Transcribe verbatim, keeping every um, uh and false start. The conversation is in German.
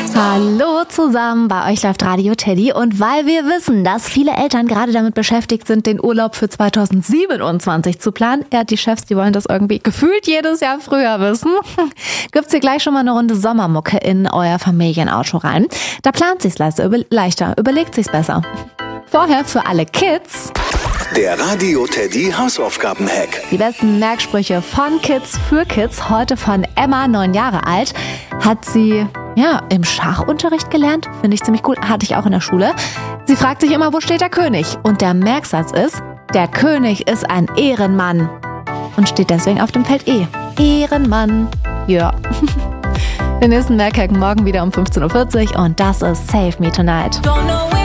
Hallo zusammen, bei euch läuft Radio Teddy und weil wir wissen, dass viele Eltern gerade damit beschäftigt sind, den Urlaub für zweitausendsiebenundzwanzig zu planen, ja, die Chefs, die wollen das irgendwie gefühlt jedes Jahr früher wissen, gibt's hier gleich schon mal eine Runde Sommermucke in euer Familienauto rein. Da plant sich's leichter, über, leichter überlegt sich's besser. Vorher für alle Kids der Radio Teddy Hausaufgaben-Hack. Die besten Merksprüche von Kids für Kids. Heute von Emma, neun Jahre alt. Hat sie ja im Schachunterricht gelernt. Finde ich ziemlich cool. Hatte ich auch in der Schule. Sie fragt sich immer, wo steht der König? Und der Merksatz ist, der König ist ein Ehrenmann. Und steht deswegen auf dem Feld E. Ehrenmann. Ja. Den nächsten Merkhack morgen wieder um fünfzehn Uhr vierzig und das ist Save Me Tonight. Don't know